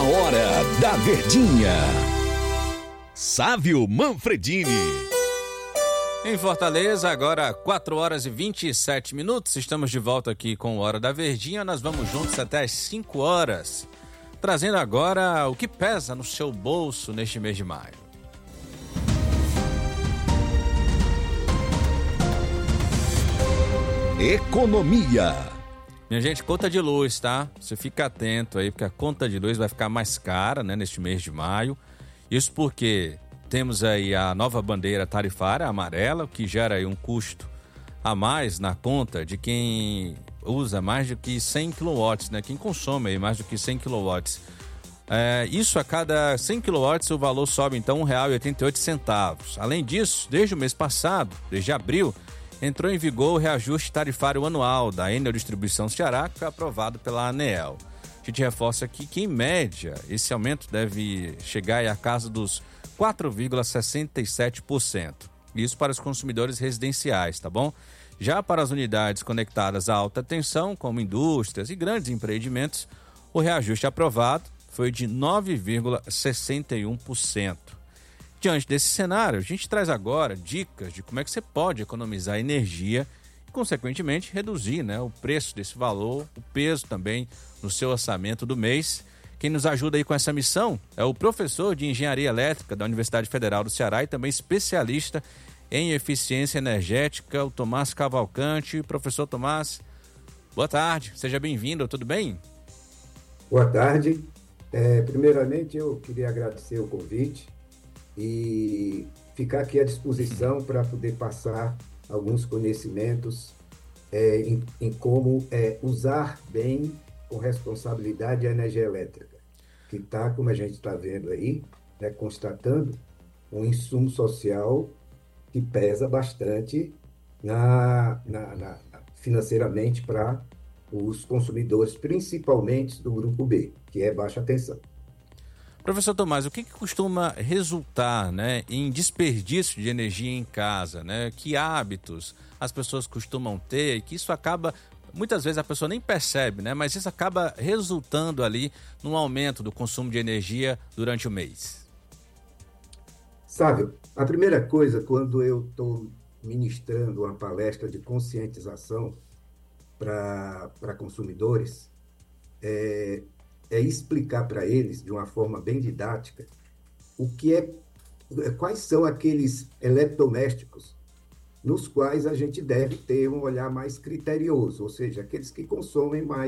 Hora da Verdinha. Sávio Manfredini. Em Fortaleza, agora 4 horas e 27 minutos. Estamos de volta aqui com Hora da Verdinha. Nós vamos juntos até as 5 horas. Trazendo agora o que pesa no seu bolso neste mês de maio. Economia. Minha gente, conta de luz, tá? Você fica atento aí, porque a conta de luz vai ficar mais cara, né, neste mês de maio. Isso porque temos aí a nova bandeira tarifária amarela, o que gera aí um custo a mais na conta de quem usa mais do que 100 kW, né? Quem consome aí mais do que 100 kW. Isso a cada 100 kW o valor sobe então R$ 1,88. Além disso, desde o mês passado, desde abril, entrou em vigor o reajuste tarifário anual da Enel Distribuição Ceará, que foi aprovado pela ANEEL. A gente reforça aqui que, em média, esse aumento deve chegar aí à casa dos 4,67%. Isso para os consumidores residenciais, tá bom? Já para as unidades conectadas à alta tensão, como indústrias e grandes empreendimentos, o reajuste aprovado foi de 9,61%. Diante desse cenário, a gente traz agora dicas de como é que você pode economizar energia e, consequentemente, reduzir, né, o preço desse valor, o peso também no seu orçamento do mês. Quem nos ajuda aí com essa missão é o professor de Engenharia Elétrica da Universidade Federal do Ceará e também especialista em eficiência energética, o Tomás Cavalcante. Professor Tomás, boa tarde, seja bem-vindo, tudo bem? Boa tarde. Primeiramente, eu queria agradecer o convite e ficar aqui à disposição para poder passar alguns conhecimentos em como usar bem, com responsabilidade, a energia elétrica, que está, como a gente está vendo aí, constatando um insumo social que pesa bastante financeiramente para os consumidores, principalmente do grupo B, que é baixa tensão. Professor Tomás, o que costuma resultar, né, em desperdício de energia em casa, né? Que hábitos as pessoas costumam ter e que isso acaba, muitas vezes a pessoa nem percebe, né? Mas isso acaba resultando ali num aumento do consumo de energia durante o mês. Sávio, a primeira coisa, quando eu estou ministrando uma palestra de conscientização para consumidores, é explicar para eles, de uma forma bem didática, quais são aqueles eletrodomésticos nos quais a gente deve ter um olhar mais criterioso, ou seja, aqueles que consomem mais